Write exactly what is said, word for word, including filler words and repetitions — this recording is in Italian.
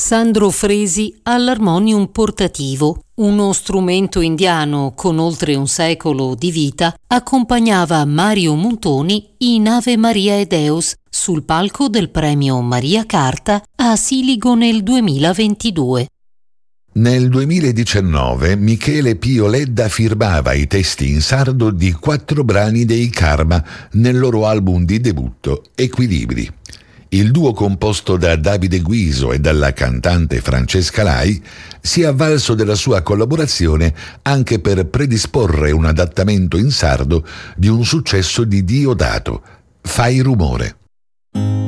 Sandro Fresi all'armonium portativo, uno strumento indiano con oltre un secolo di vita, accompagnava Mario Montoni in Ave Maria e Deus sul palco del premio Maria Carta a Siligo nel duemilaventidue. Nel duemiladiciannove Michele Pio Ledda firmava i testi in sardo di quattro brani dei Karma nel loro album di debutto Equilibri. Il duo composto da Davide Guiso e dalla cantante Francesca Lai si è avvalso della sua collaborazione anche per predisporre un adattamento in sardo di un successo di Diodato, Fai rumore.